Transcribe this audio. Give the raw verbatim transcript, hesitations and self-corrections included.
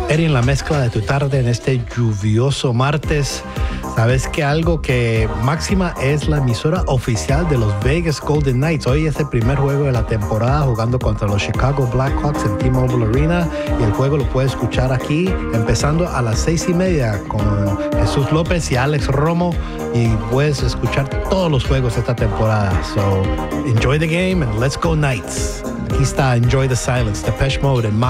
Eri en la mezcla de tu tarde en este lluvioso martes. Sabes que algo que Máxima es la emisora oficial de los Vegas Golden Knights. Hoy es el primer juego de la temporada jugando contra los Chicago Blackhawks en T-Mobile Arena y el juego lo puedes escuchar aquí empezando a las seis y media con Jesús López y Alex Romo y puedes escuchar todos los juegos de esta temporada. So enjoy the game and let's go Knights. Aquí está Enjoy the Silence, Depeche Mode en